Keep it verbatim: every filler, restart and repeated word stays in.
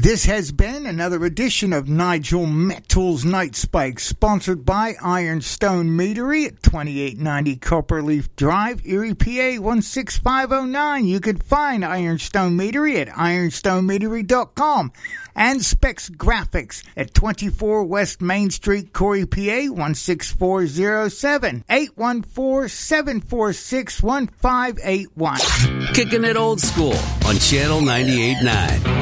This has been another edition of Nigel Metal's Night Spike, sponsored by Ironstone Meadery at twenty-eight ninety Copperleaf Drive, Erie, P A one six five oh nine. You can find Ironstone Meadery at ironstone meadery dot com and Specs Graphics at twenty-four West Main Street, Corey, P A one six four oh seven, eight one four, seven four six, one five eight one. Kicking it old school on Channel ninety-eight point nine.